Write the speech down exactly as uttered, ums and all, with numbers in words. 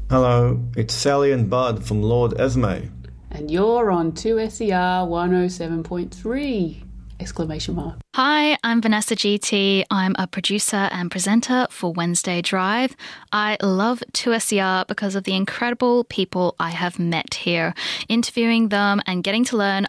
Hello, it's Sally and Bud from Lord Esme. And you're on two S E R one oh seven point three! Exclamation mark. Hi, I'm Vanessa G T. I'm a producer and presenter for Wednesday Drive. I love two S E R because of the incredible people I have met here. Interviewing them and getting to learn